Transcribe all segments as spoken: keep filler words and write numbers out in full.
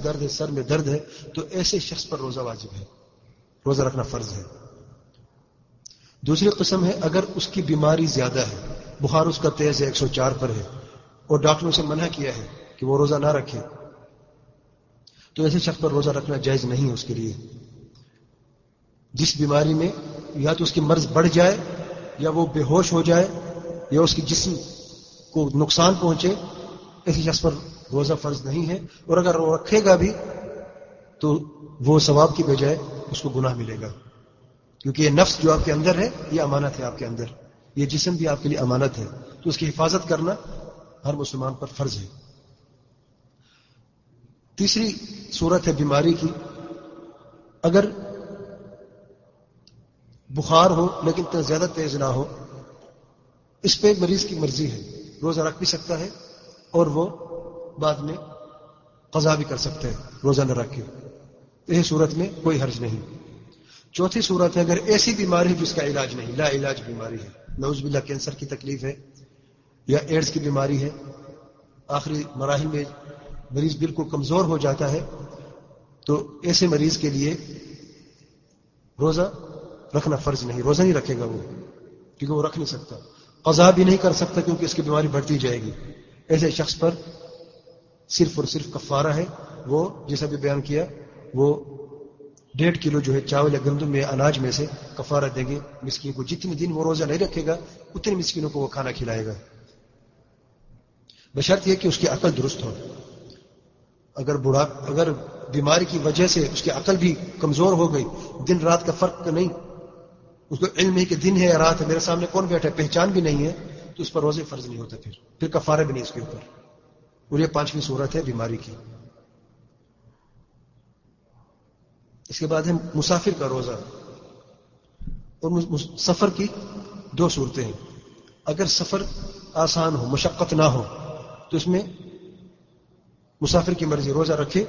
درد ہے, سر میں درد ہے, تو ایسے شخص پر روزہ واجب ہے, روزہ رکھنا فرض ہے. دوسری قسم ہے اگر اس کی بیماری زیادہ ہے, بخار اس کا تیز ہے, ایک سو چار پر ہے, اور ڈاکٹروں سے منع کیا ہے کہ وہ روزہ نہ رکھے, تو ایسے شخص پر روزہ رکھنا جائز نہیں ہے اس کے لیے. جس بیماری میں یا تو اس کی مرض بڑھ جائے, یا وہ بے ہوش ہو جائے, یا اس کی جسم کو نقصان پہنچے, ایسے شخص پر روزہ فرض نہیں ہے. اور اگر وہ رکھے گا بھی تو وہ ثواب کی بجائے اس کو گناہ ملے گا, کیونکہ یہ نفس جو آپ کے اندر ہے یہ امانت ہے آپ کے اندر, یہ جسم بھی آپ کے لیے امانت ہے, تو اس کی حفاظت کرنا ہر مسلمان پر فرض ہے. تیسری صورت ہے بیماری کی, اگر بخار ہو لیکن اتنا زیادہ تیز نہ ہو, اس پہ مریض کی مرضی ہے, روزہ رکھ بھی سکتا ہے اور وہ بعد میں قضا بھی کر سکتا ہے روزہ نہ رکھ کے, اس صورت میں کوئی حرج نہیں. چوتھی صورت ہے اگر ایسی بیماری ہے جس کا علاج نہیں, لا علاج بیماری ہے, نعوذ باللہ کینسر کی تکلیف ہے یا ایڈز کی بیماری ہے, آخری مراحل میں مریض بالکل کمزور ہو جاتا ہے, تو ایسے مریض کے لیے روزہ رکھنا فرض نہیں, روزہ نہیں رکھے گا وہ, کیونکہ وہ رکھ نہیں سکتا, قضا بھی نہیں کر سکتا کیونکہ اس کی بیماری بڑھتی جائے گی. ایسے شخص پر صرف اور صرف کفارہ ہے, وہ جیسا بھی بیان کیا, وہ ڈیڑھ کلو جو ہے چاول یا گندم میں اناج میں سے کفارہ دیں گے مسکین کو. جتنے دن وہ روزہ نہیں رکھے گا اتنے مسکینوں کو وہ کھانا کھلائے گا, بشرط یہ کہ اس کی عقل درست ہو. اگر بڑھا اگر بیماری کی وجہ سے اس کی عقل بھی کمزور ہو گئی, دن رات کا فرق نہیں, اس کو علم ہے کہ دن ہے یا رات ہے, میرے سامنے کون بیٹھا ہے پہچان بھی نہیں ہے, تو اس پر روزے فرض نہیں ہوتا, پھر پھر کفارہ بھی نہیں اس کے اوپر. اور یہ پانچویں صورت ہے بیماری کی. اس کے بعد ہے مسافر کا روزہ, اور سفر کی دو صورتیں ہیں. اگر سفر آسان ہو, مشقت نہ ہو, تو اس میں مسافر کی مرضی, روزہ رکھے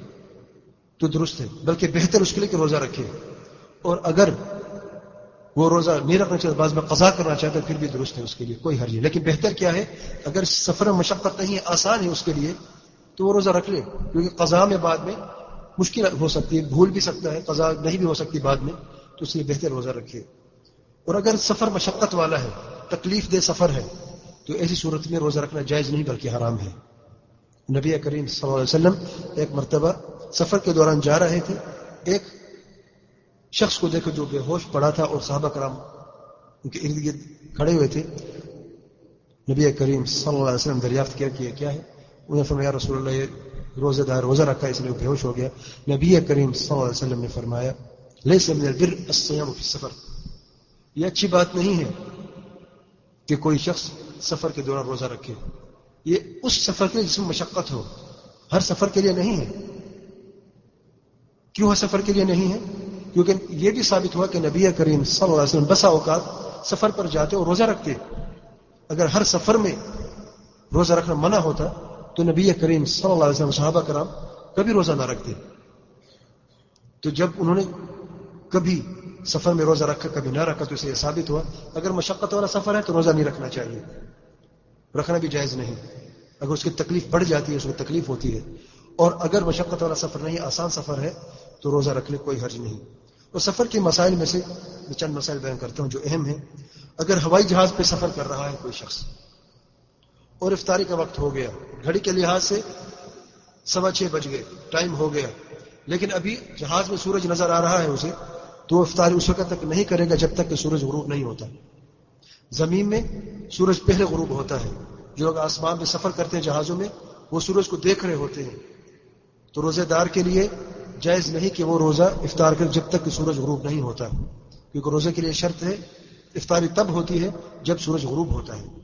تو درست ہے, بلکہ بہتر اس کے لیے کہ روزہ رکھے. اور اگر وہ روزہ نہیں رکھنا چاہتا, بعض میں قضا کرنا چاہتا ہے, پھر بھی درست ہے اس کے لیے, کوئی حرج نہیں. لیکن بہتر کیا ہے, اگر سفر میں مشقت نہیں ہے, آسان ہے اس کے لیے, تو وہ روزہ رکھ لے, کیونکہ قضا میں بعد میں مشکل ہو سکتی ہے, بھول بھی سکتا ہے, قضا نہیں بھی ہو سکتی بعد میں, تو اس لیے بہتر روزہ رکھے. اور اگر سفر مشقت والا ہے, تکلیف دہ سفر ہے, تو ایسی صورت میں روزہ رکھنا جائز نہیں بلکہ حرام ہے. نبی کریم صلی اللہ علیہ وسلم ایک مرتبہ سفر کے دوران جا رہے تھے, ایک شخص کو دیکھو جو بے ہوش پڑا تھا, اور صحابہ کرام ان کے ارد گرد کھڑے ہوئے تھے. نبی کریم صلی اللہ علیہ وسلم دریافت کیا کہ کیا ہے, انہوں نے فرمایا رسول اللہ یہ روزہ دار روزہ رکھا اس لیے بے ہوش ہو گیا. نبی کریم صلی اللہ علیہ وسلم نے فرمایا لیس من البر الصيام فی السفر, یہ اچھی بات نہیں ہے کہ کوئی شخص سفر کے دوران روزہ رکھے. یہ اس سفر کے لیے جس میں مشقت ہو, ہر سفر کے لیے نہیں ہے. کیوں ہر سفر کے لیے نہیں ہے؟ کیونکہ یہ بھی ثابت ہوا کہ نبی کریم صلی اللہ علیہ وسلم بسا اوقات سفر پر جاتے اور روزہ رکھتے. اگر ہر سفر میں روزہ رکھنا منع ہوتا تو نبی کریم صلی اللہ علیہ وسلم صحابہ کرام کبھی روزہ نہ رکھتے. تو جب انہوں نے کبھی سفر میں روزہ رکھا کبھی نہ رکھا, تو اسے یہ ثابت ہوا اگر مشقت والا سفر ہے تو روزہ نہیں رکھنا چاہیے, رکھنا بھی جائز نہیں. اگر اس کی تکلیف بڑھ جاتی ہے, اس میں تکلیف ہوتی ہے, اور اگر مشقت والا سفر نہیں, آسان سفر ہے, تو روزہ رکھنے کوئی حرج نہیں. اور سفر کے مسائل میں سے میں چند مسائل بیان کرتا ہوں جو اہم ہیں. اگر ہوائی جہاز پہ سفر کر رہا ہے کوئی شخص اور افطاری کا وقت ہو گیا, گھڑی کے لحاظ سے سوا چھ بج گئے, ٹائم ہو گیا, لیکن ابھی جہاز میں سورج نظر آ رہا ہے اسے, تو افطاری اس وقت تک نہیں کرے گا جب تک کہ سورج غروب نہیں ہوتا. زمین میں سورج پہلے غروب ہوتا ہے. جو لوگ آسمان میں سفر کرتے ہیں جہازوں میں, وہ سورج کو دیکھ رہے ہوتے ہیں. تو روزے دار کے لیے جائز نہیں کہ وہ روزہ افطار کرے جب تک کہ سورج غروب نہیں ہوتا, کیونکہ روزے کے لیے شرط ہے افطاری تب ہوتی ہے جب سورج غروب ہوتا ہے.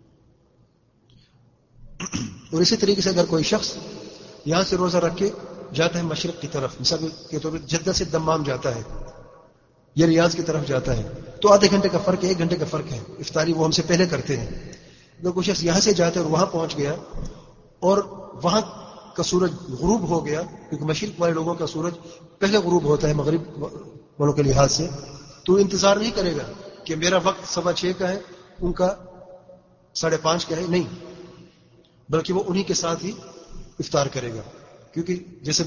اور اسی طریقے سے اگر کوئی شخص یہاں سے روزہ رکھ کے جاتا ہے مشرق کی طرف, مثال کے طور پر جدہ سے دمام جاتا ہے یا ریاض کی طرف جاتا ہے, تو آدھے گھنٹے کا فرق ہے, ایک گھنٹے کا فرق ہے. افطاری وہ ہم سے پہلے کرتے ہیں. اگر کوئی شخص یہاں سے جاتا ہے اور وہاں پہنچ گیا اور وہاں کا سورج غروب ہو گیا, کیونکہ مشرق والے لوگوں کا سورج پہلے غروب ہوتا ہے مغرب والوں کے لحاظ سے, تو انتظار نہیں کرے گا کہ میرا وقت سوا چھ کا ہے, ان کا ساڑھے پانچ کا ہے, نہیں, بلکہ وہ انہی کے ساتھ ہی افطار کرے گا. کیونکہ جیسے